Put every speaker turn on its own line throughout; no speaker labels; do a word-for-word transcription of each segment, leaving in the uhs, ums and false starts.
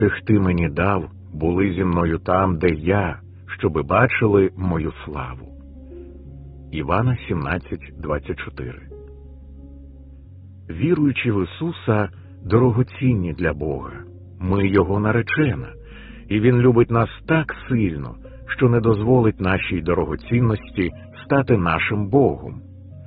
Тих ти мені дав, були зі мною там, де я, щоби бачили мою славу. Івана сімнадцять двадцять чотири. Віруючи в Ісуса, дорогоцінні для Бога. Ми Його наречена, і Він любить нас так сильно, що не дозволить нашій дорогоцінності стати нашим Богом.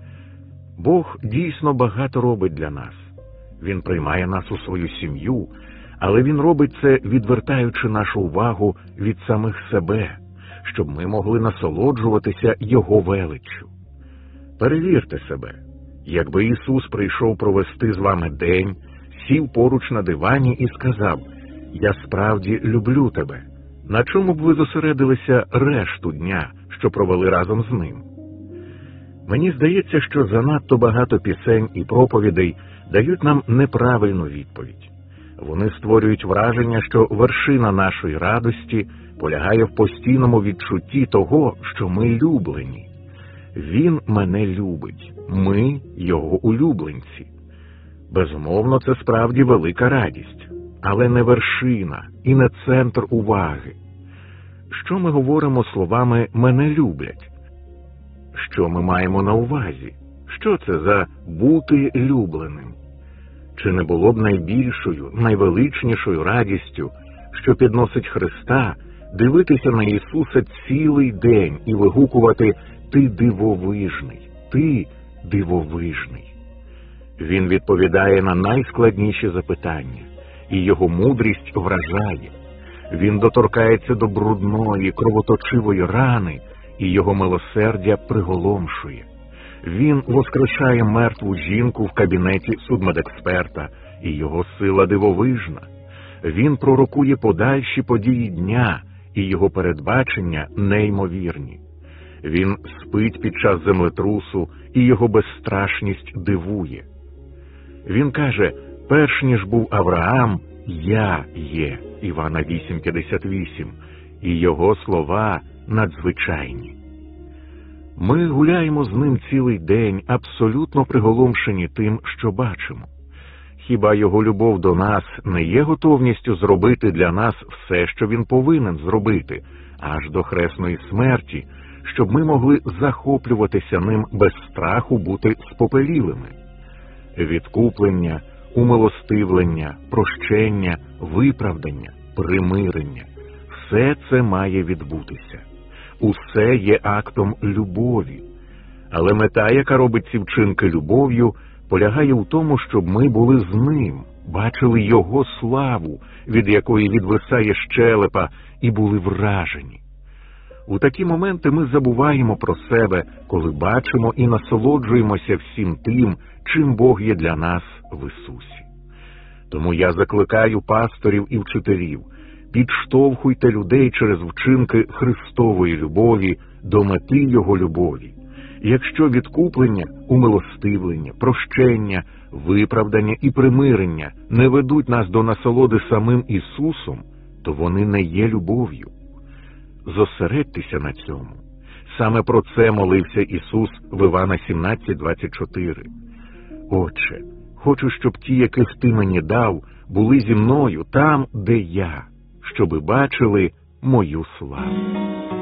Бог дійсно багато робить для нас. Він приймає нас у свою сім'ю, але Він робить це, відвертаючи нашу увагу від самих себе, щоб ми могли насолоджуватися Його величчю. Перевірте себе. Якби Ісус прийшов провести з вами день, сів поруч на дивані і сказав: «Я справді люблю тебе», на чому б ви зосередилися решту дня, що провели разом з Ним? Мені здається, що занадто багато пісень і проповідей дають нам неправильну відповідь. Вони створюють враження, що вершина нашої радості полягає в постійному відчутті того, що ми люблені. Він мене любить, ми Його улюбленці. Безумовно, це справді велика радість, але не вершина і не центр уваги. Що ми говоримо словами «мене люблять»? Що ми маємо на увазі? Що це за «бути любленим»? Чи не було б найбільшою, найвеличнішою радістю, що підносить Христа, дивитися на Ісуса цілий день і вигукувати «Ти дивовижний, ти дивовижний». Він відповідає на найскладніші запитання, і Його мудрість вражає. Він доторкається до брудної, кровоточивої рани, і Його милосердя приголомшує. Він воскрешає мертву жінку в кабінеті судмедексперта, і Його сила дивовижна. Він пророкує подальші події дня, і Його передбачення неймовірні. Він спить під час землетрусу, і Його безстрашність дивує. Він каже: «Перш ніж був Авраам, я є» Івана вісім п'ятдесят вісім, і Його слова надзвичайні. Ми гуляємо з Ним цілий день, абсолютно приголомшені тим, що бачимо. Хіба Його любов до нас не є готовністю зробити для нас все, що Він повинен зробити, аж до хресної смерті, щоб ми могли захоплюватися Ним без страху бути спопелілими? Відкуплення, умилостивлення, прощення, виправдання, примирення – все це має відбутися. Усе є актом любові. Але мета, яка робить ці вчинки любов'ю, полягає в тому, щоб ми були з Ним, бачили Його славу, від якої відвисає щелепа, і були вражені. У такі моменти ми забуваємо про себе, коли бачимо і насолоджуємося всім тим, чим Бог є для нас в Ісусі. Тому я закликаю пасторів і вчителів: підштовхуйте людей через вчинки Христової любові до мети Його любові. Якщо відкуплення, умилостивлення, прощення, виправдання і примирення не ведуть нас до насолоди самим Ісусом, то вони не є любов'ю. Зосередьтеся на цьому. Саме про це молився Ісус в Івана сімнадцять двадцять чотири. «Отче, хочу, щоб ті, яких ти мені дав, були зі мною там, де я, щоби бачили мою славу».